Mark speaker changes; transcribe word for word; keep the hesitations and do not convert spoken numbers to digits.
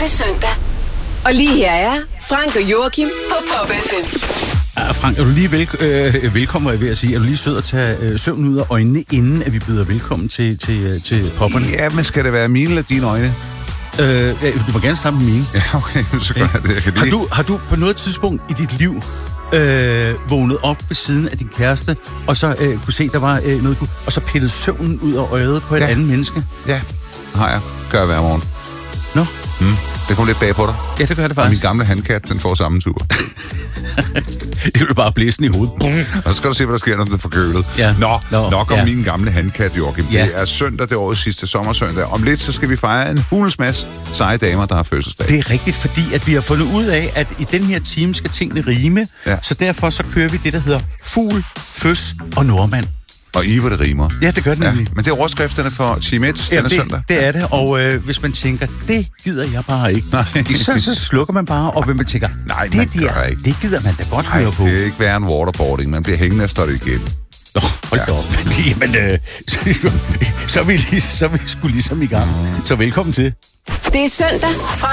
Speaker 1: det søndag. Og lige her er Frank og Joachim på Pop F M.
Speaker 2: Ja, Frank, er du lige vel, øh, velkommen, er jeg ved at sige. Er du lige sød at tage øh, søvn ud af øjnene, inden at vi byder velkommen til, til, til popperne?
Speaker 3: Ja, men skal det være mine eller dine øjne?
Speaker 2: Øh, du må gerne starte med mine.
Speaker 3: Ja, okay, så gør jeg det. Jeg kan
Speaker 2: har, du, har du på noget tidspunkt i dit liv øh, vågnet op ved siden af din kæreste, og så øh, kunne se, der var øh, noget, og så pillet søvnen ud af øjet på et
Speaker 3: ja. andet
Speaker 2: menneske?
Speaker 3: Ja, har jeg. Gør jeg hver morgen.
Speaker 2: Nå?
Speaker 3: Mm. Det kommer lidt bag på dig.
Speaker 2: Ja, det gør det faktisk.
Speaker 3: Og min gamle handkat, den får samme tur.
Speaker 2: Det kan du bare blæse den i hovedet.
Speaker 3: Og så skal du se, hvad der sker, når den er forkølet.
Speaker 2: Ja.
Speaker 3: Nå, Nå, nok om
Speaker 2: ja.
Speaker 3: min gamle handkat, Joachim.
Speaker 2: Ja.
Speaker 3: Det er søndag, det årets sidste sommersøndag. Om lidt, så skal vi fejre en hulens masse seje damer, der har fødselsdag.
Speaker 2: Det er rigtigt, fordi at vi har fundet ud af, at i den her time skal tingene rime. Ja. Så derfor så kører vi det, der hedder fugl, føs og nordmand.
Speaker 3: Og I, hvor det rimer.
Speaker 2: Ja, det gør det nemlig.
Speaker 3: Ja, men det er overskrifterne for Team et
Speaker 2: ja,
Speaker 3: denne
Speaker 2: det,
Speaker 3: søndag.
Speaker 2: det er det, og øh, hvis man tænker, det gider jeg bare ikke, Nej. Så, så slukker man bare, og hvis man tænker,
Speaker 3: Nej,
Speaker 2: det,
Speaker 3: man
Speaker 2: der,
Speaker 3: gør ikke.
Speaker 2: det gider man da godt
Speaker 3: Nej,
Speaker 2: høre på.
Speaker 3: det er ikke værre en waterboarding. Man bliver hængende og står det igen.
Speaker 2: Nå, hold da op. Jamen, øh, så, så, er vi lige, så er vi sgu ligesom i gang. Mm. Så velkommen til.
Speaker 1: Det er søndag.